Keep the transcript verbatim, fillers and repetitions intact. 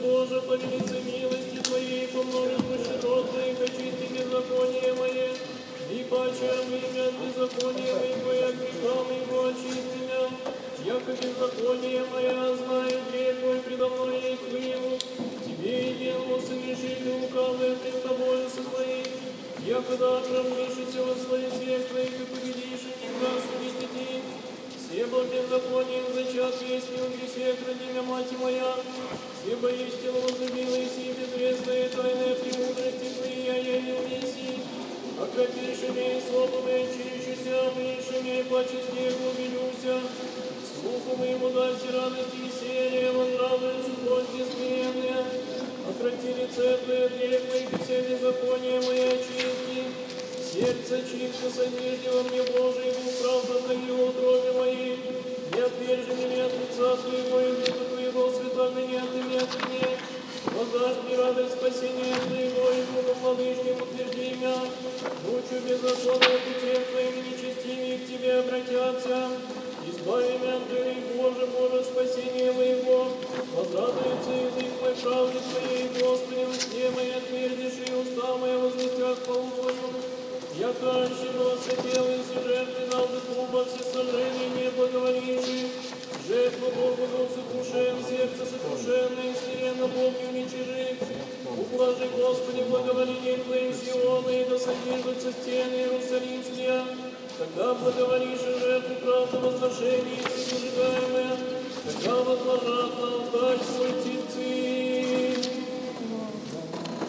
Боже, по велице милости Твоей, по множеству щедрот Твоих, очисти беззаконие мое, и паче имя беззаконие моего, и от греха моего очисти меня, яко беззаконие моя, знаю, грех мой предо мной есть выяву, Тебе единому согрешили лукавые пред Тобою сотворить, яко даже мышися во славе всех Твоих и победишь, и никогда судить идти. Себо беззаконием зачат есть не в грехе, родимя мать моя, себо истину возлюбила и си безвестная тайная премудрости Твоей, я не унеси. Окропишь имей словом и очищуся, мышь имей паче снегу винюся. Слуху моему дайте радости и веселье, возрадуй злости смиренные. Ократи лице Твое, грех моих и все беззакония мои очисти. Сердце чисто содержи во мне, Божий, и правда Твою утробе моей. Не отвержи меня от лица Твоего, и духа Твоего, свята меня, Ты меня отверни. Воздашь мне радость спасения Твоего, и духом владычным утверди меня. Ночью беззаконного путем Твоими нечестивыми к Тебе обратятся. Избави меня от греха, Боже, Боже, спасение моего. Возрадуется язык мой правде Твоей, Господи, во сне мои отвердишь, и уста мои возвестят хвалу Твою. Я краще новосветел, если жертвы дал бы клуба всесожжения не благоволивший. Жертву Богу был сокрушен, сердце сокрушенное, смиренно Богу уничижи. Ублажи, Господи, благоволение Твоим Сиона, и да содержатся стены Иерусалимские. Когда благоволишь жертву правды возношения и всесожигаемое, когда возложат на алтарь свой тельцы.